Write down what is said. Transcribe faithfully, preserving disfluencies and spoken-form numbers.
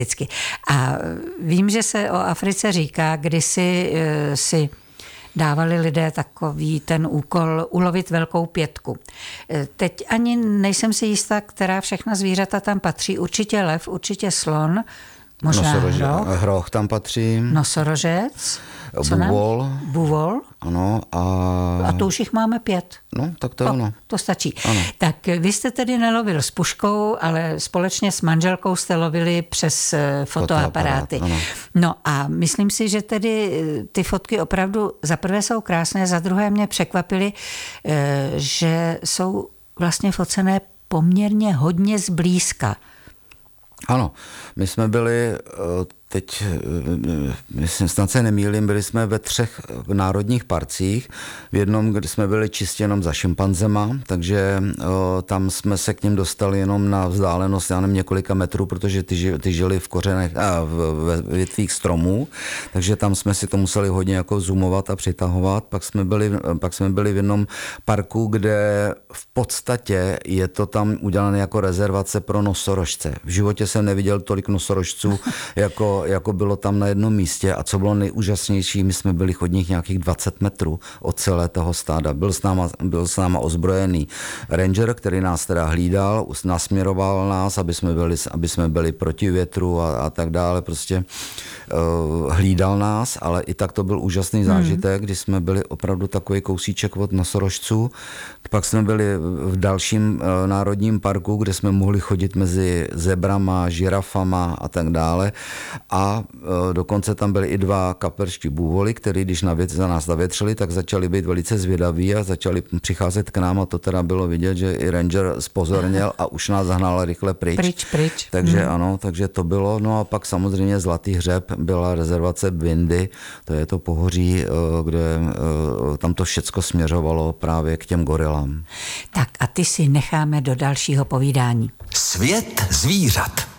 Vždycky. A vím, že se o Africe říká, kdysi si dávali lidé takový ten úkol ulovit velkou pětku. Teď ani nejsem si jistá, která všechna zvířata tam patří. Určitě lev, určitě slon, možná Nosorože, hroch. Hroch tam patří. Nosorožec. Buvol. Buvol. Ano. A... a to už jich máme pět. No, tak to je ono. To stačí. Ano. Tak vy jste tedy nelovil s puškou, ale společně s manželkou jste lovili přes fotoaparáty. Fotoaparát, no a myslím si, že tedy ty fotky opravdu za prvé jsou krásné, za druhé mě překvapily, že jsou vlastně focené poměrně hodně zblízka. Ano, my jsme byli teď, myslím, snad se nemýlím, byli jsme ve třech národních parcích. V jednom, kde jsme byli čistě jenom za šimpanzema, takže o, tam jsme se k ním dostali jenom na vzdálenost, já nevím, několika metrů, protože ty, ty žili v kořenech a v větvích stromů, takže tam jsme si to museli hodně jako zoomovat a přitahovat. Pak jsme byli, pak jsme byli v jednom parku, kde v podstatě je to tam udělané jako rezervace pro nosorožce. V životě jsem neviděl tolik nosorožců, jako jako bylo tam na jednom místě a co bylo nejúžasnější, my jsme byli chodních nějakých dvacet metrů od celé toho stáda. Byl s náma, byl s náma ozbrojený ranger, který nás teda hlídal, nasměroval nás, aby jsme byli, aby jsme byli proti větru a, a tak dále, prostě uh, hlídal nás, ale i tak to byl úžasný zážitek, hmm. kdy jsme byli opravdu takový kousíček od nosorožců. Pak jsme byli v dalším uh, národním parku, kde jsme mohli chodit mezi zebrama, žirafama a tak dále. A e, dokonce tam byly i dva kaperští bůvoly, který když na věc, za nás zavětřili, tak začali být velice zvědaví a začali přicházet k nám a to teda bylo vidět, že i ranger spozorněl a už nás zahnal rychle pryč. Pryč, pryč. Takže hmm. ano, takže to bylo. No a pak samozřejmě Zlatý hřeb byla rezervace Bwindi, to je to pohoří, e, kde e, tam to všecko směřovalo právě k těm gorilám. Tak a ty si necháme do dalšího povídání. Svět zvířat.